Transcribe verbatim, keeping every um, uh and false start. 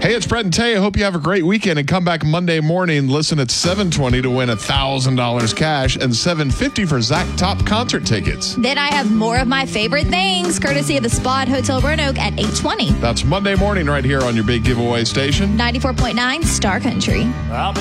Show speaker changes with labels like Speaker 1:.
Speaker 1: Hey, it's Brett and Tay. I hope you have a great weekend and come back Monday morning. Listen at seven twenty to win one thousand dollars cash and seven fifty for Zach Top concert tickets.
Speaker 2: Then I have more of my favorite things, courtesy of the Spa at Hotel Roanoke at eight twenty.
Speaker 1: That's Monday morning right here on your big giveaway station.
Speaker 2: ninety-four point nine Star Country.